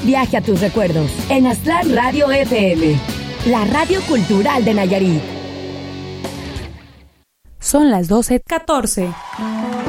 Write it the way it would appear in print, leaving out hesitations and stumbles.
Viaje a tus recuerdos en Aztlán Radio FM, la radio cultural de Nayarit. Son las 12:14.